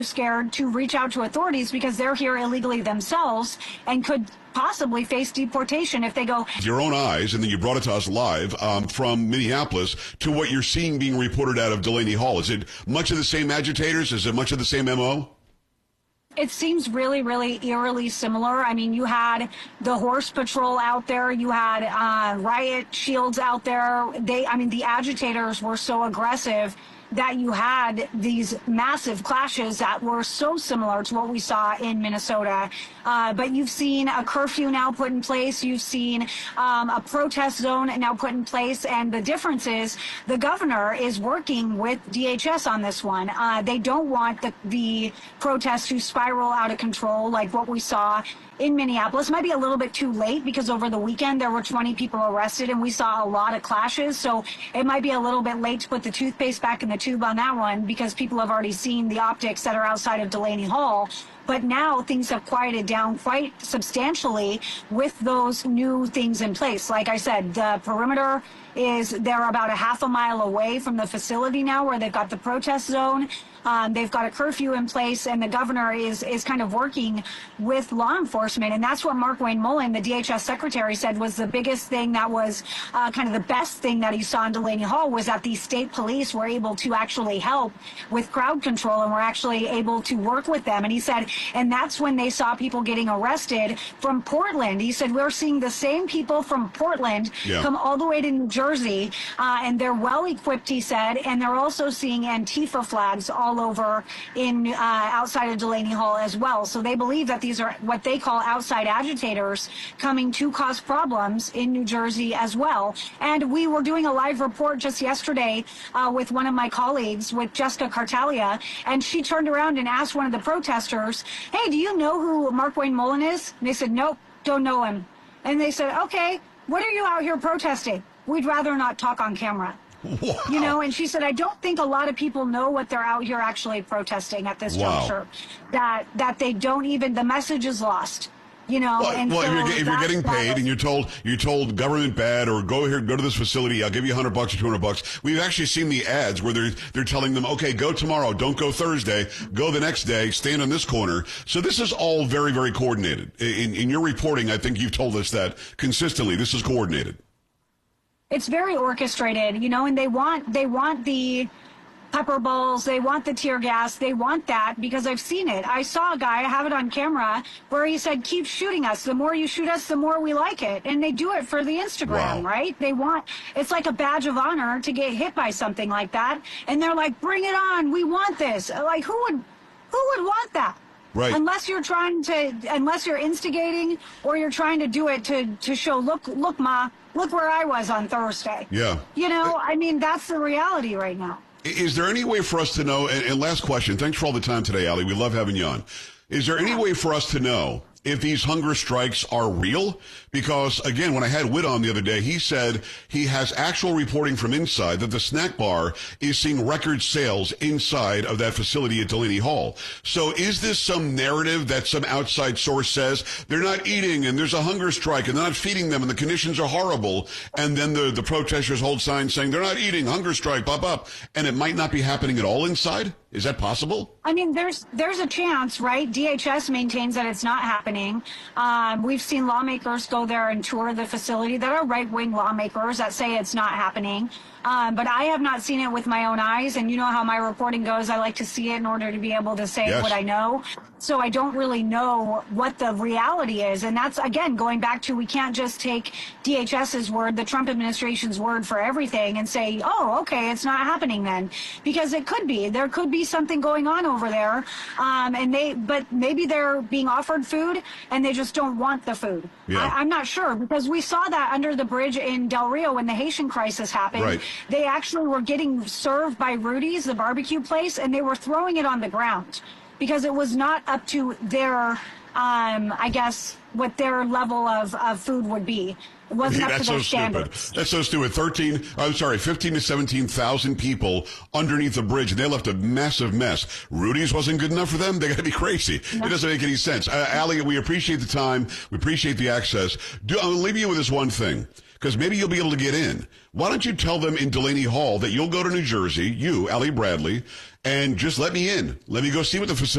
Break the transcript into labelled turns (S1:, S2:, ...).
S1: scared to reach out to authorities because they're here illegally themselves and could possibly face deportation if they go.
S2: Your own eyes, and then you brought it to us live from Minneapolis to what you're seeing being reported out of Delaney Hall. Is it much of the same agitators? Is it much of the same MO?
S1: It seems really, really eerily similar. I mean, you had the horse patrol out there. You had riot shields out there. The agitators were so aggressive that you had these massive clashes that were so similar to what we saw in Minnesota. But you've seen a curfew now put in place. You've seen a protest zone now put in place. And the difference is the governor is working with DHS on this one. They don't want the protests to spiral out of control like what we saw in Minneapolis. Might be a little bit too late because over the weekend there were 20 people arrested and we saw a lot of clashes. So it might be a little bit late to put the toothpaste back in the tube on that one because people have already seen the optics that are outside of Delaney Hall. But now things have quieted down quite substantially with those new things in place. Like I said, the perimeter they're about a half a mile away from the facility now where they've got the protest zone. They've got a curfew in place, and the governor is kind of working with law enforcement. And that's what Markwayne Mullin, the DHS secretary, said was the biggest thing that was kind of the best thing that he saw in Delaney Hall was that the state police were able to actually help with crowd control and were actually able to work with them. And he said, and that's when they saw people getting arrested from Portland. He said, we're seeing the same people from Portland come all the way to New Jersey, and they're well equipped, he said, and they're also seeing Antifa flags all over in outside of Delaney Hall as well. So they believe that these are what they call outside agitators coming to cause problems in New Jersey as well. And we were doing a live report just yesterday with one of my colleagues, with Jessica Cartalia, and she turned around and asked one of the protesters, hey, do you know who Markwayne Mullin is? And they said, nope, don't know him. And they said, okay, what are you out here protesting? We'd rather not talk on camera.
S2: Wow.
S1: You know, and she said, I don't think a lot of people know what they're out here actually protesting at this juncture. That they don't even, the message is lost. You know,
S2: if you're getting paid and you're told government bad or go here, go to this facility, I'll give you $100 or $200. We've actually seen the ads where they're telling them, okay, go tomorrow, don't go Thursday, go the next day, stand on this corner. So this is all very, very coordinated. In your reporting, I think you've told us that consistently. This is coordinated.
S1: It's very orchestrated, you know, and they want the pepper balls, they want the tear gas, they want that because I've seen it. I saw a guy, I have it on camera, where he said, keep shooting us. The more you shoot us, the more we like it. And they do it for the Instagram, right? It's like a badge of honor to get hit by something like that. And they're like, bring it on, we want this. Like, who would want that?
S2: Right.
S1: Unless you're instigating or you're trying to do it to show, look, Ma, look where I was on Thursday.
S2: Yeah.
S1: You know, I mean, that's the reality right now.
S2: Is there any way for us to know, and last question, thanks for all the time today, Ali. We love having you on. Is there any way for us to know if these hunger strikes are real? Because, again, when I had Witt on the other day, he said he has actual reporting from inside that the snack bar is seeing record sales inside of that facility at Delaney Hall. So is this some narrative that some outside source says they're not eating and there's a hunger strike and they're not feeding them and the conditions are horrible, and then the protesters hold signs saying they're not eating, hunger strike, pop up, and it might not be happening at all inside? Is that possible?
S1: I mean, there's a chance, right? DHS maintains that it's not happening. We've seen lawmakers go there and tour the facility that are right-wing lawmakers that say it's not happening. But I have not seen it with my own eyes, and you know how my reporting goes. I like to see it in order to be able to say what I know. So I don't really know what the reality is. And that's, again, going back to we can't just take DHS's word, the Trump administration's word for everything and say, oh, okay, it's not happening then. Because it could be. There could be something going on over there. But maybe they're being offered food and they just don't want the food. Yeah. I'm not sure, because we saw that under the bridge in Del Rio when the Haitian crisis happened.
S2: Right.
S1: They actually were getting served by Rudy's, the barbecue place, and they were throwing it on the ground because it was not up to their, I guess, what their level of food would be. It wasn't up to their standards.
S2: That's so stupid. 15 to 17,000 people underneath the bridge, and they left a massive mess. Rudy's wasn't good enough for them? They got to be crazy. No. It doesn't make any sense. Ali, we appreciate the time. We appreciate the access. I'm going to leave you with this one thing. because maybe you'll be able to get in. Why don't you tell them in Delaney Hall that you'll go to New Jersey, you, Allie Bradley, and just let me in. Let me go see what the facility